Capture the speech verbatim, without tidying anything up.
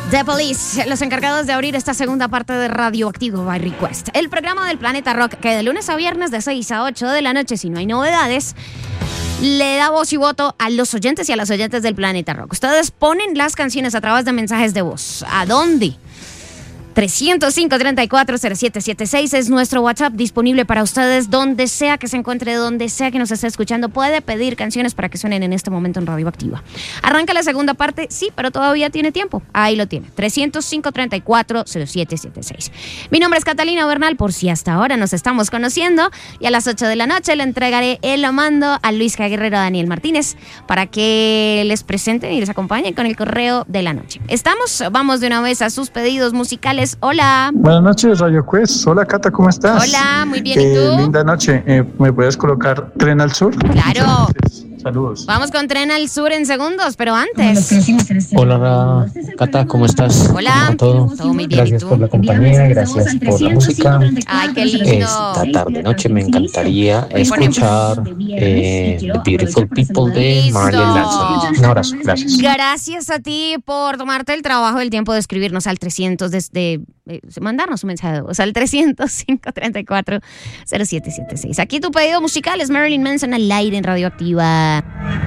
The Police, los encargados de abrir esta segunda parte de Radioactivo by Request, el programa del Planeta Rock que de lunes a viernes de seis a ocho de la noche, si no hay novedades, le da voz y voto a los oyentes y a las oyentes del Planeta Rock. Ustedes ponen las canciones a través de mensajes de voz. ¿A dónde? tres cero cinco, treinta y cuatro, cero siete siete seis es nuestro WhatsApp disponible para ustedes donde sea que se encuentre, donde sea que nos esté escuchando. Puede pedir canciones para que suenen en este momento en Radioactiva. Arranca la segunda parte, sí, pero todavía tiene tiempo. Ahí lo tiene, tres cero cinco, treinta y cuatro, cero siete siete seis. Mi nombre es Catalina Bernal, por si hasta ahora nos estamos conociendo. Y a las ocho de la noche le entregaré el mando a Luis Guerrero, Daniel Martínez, para que les presenten y les acompañen con el correo de la noche. ¿Estamos? Vamos de una vez a sus pedidos musicales. Hola. Buenas noches, Radio Quest. Hola, Cata, ¿cómo estás? Hola, muy bien, eh, ¿y tú? Linda noche. Eh, ¿Me puedes colocar Tren al Sur? Claro. Saludos. Vamos con Tren al Sur en segundos, pero antes. Hola, Cata, ¿cómo estás? Hola. ¿Cómo todo? Todo muy bien, Gracias ¿y tú? por la compañía, gracias por la música. Ay, qué lindo. Esta tarde noche me encantaría escuchar eh, The Beautiful People de Listo. Marilyn Manson. Un abrazo, gracias. Gracias a ti por tomarte el trabajo, el tiempo de escribirnos al trescientos, desde eh, mandarnos un mensaje de voz al tres cero cinco, treinta y cuatro, cero siete siete seis. Aquí tu pedido musical es Marilyn Manson al aire en Radioactiva.